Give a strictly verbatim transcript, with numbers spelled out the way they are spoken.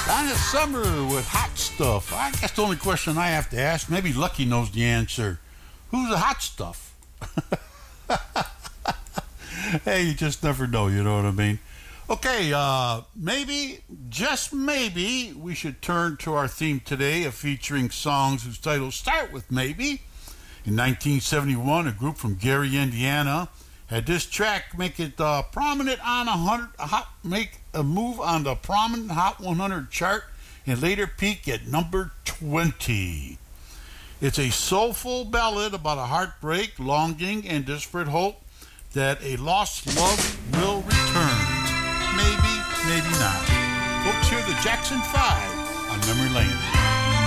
Donna Summer with Hot Stuff. I guess the only question I have to ask, maybe Lucky knows the answer. Who's the hot stuff? Hey, you just never know, you know what I mean? Okay, uh, maybe, just maybe, we should turn to our theme today of featuring songs whose titles start with maybe. In nineteen seventy-one, a group from Gary, Indiana, had this track make it uh, prominent on a hundred, hot, make a move on the prominent Hot one hundred chart and later peak at number twenty. It's a soulful ballad about a heartbreak, longing, and desperate hope that a lost love will return. Maybe, maybe not. Folks, hear the Jackson five on Memory Lane.